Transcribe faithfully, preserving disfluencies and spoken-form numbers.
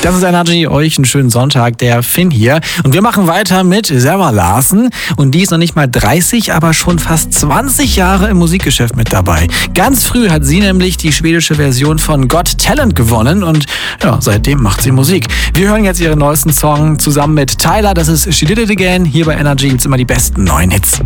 Das ist Energy, euch einen schönen Sonntag, der Finn hier. Und wir machen weiter mit Zara Larsson. Und die ist noch nicht mal dreißig, aber schon fast zwanzig Jahre im Musikgeschäft mit dabei. Ganz früh hat sie nämlich die schwedische Version von Got Talent gewonnen und ja, seitdem macht sie Musik. Wir hören jetzt ihren neuesten Song zusammen mit Tyler, das ist She Did It Again. Hier bei Energy gibt's immer die besten neuen Hits.